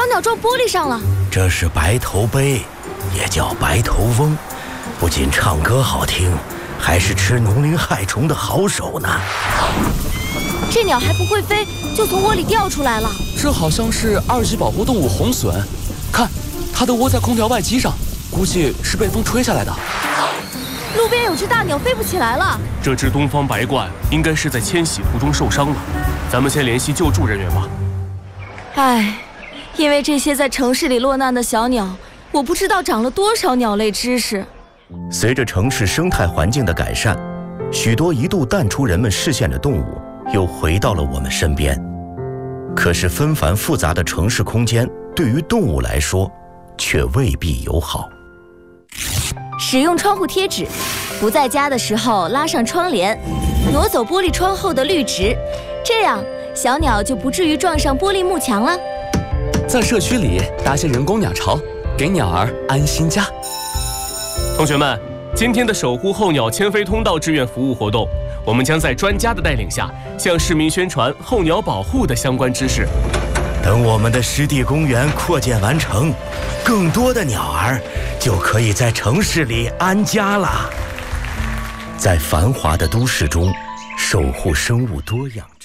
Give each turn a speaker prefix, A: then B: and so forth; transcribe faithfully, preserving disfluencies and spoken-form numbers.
A: 鸟撞玻璃上了。
B: 这是白头鹎，也叫白头翁，不仅唱歌好听，还是吃农灵害虫的好手呢。
A: 这鸟还不会飞，就从窝里掉出来了。
C: 这好像是二级保护动物红隼，看，它的窝在空调外机上，估计是被风吹下来的。
A: 路边有只大鸟飞不起来了。
D: 这只东方白鹳应该是在迁徙途中受伤了，咱们先联系救助人员吧。
A: 唉，因为这些在城市里落难的小鸟，我不知道长了多少鸟类知识。
B: 随着城市生态环境的改善，许多一度淡出人们视线的动物又回到了我们身边。可是纷繁复杂的城市空间对于动物来说却未必友好。
A: 使用窗户贴纸，不在家的时候拉上窗帘，挪走玻璃窗后的绿植，这样小鸟就不至于撞上玻璃幕墙了。
C: 在社区里搭些人工鸟巢，给鸟儿安心家。
D: 同学们，今天的守护候鸟迁飞通道志愿服务活动，我们将在专家的带领下，向市民宣传候鸟保护的相关知识。
B: 等我们的湿地公园扩建完成，更多的鸟儿就可以在城市里安家了。在繁华的都市中，守护生物多样。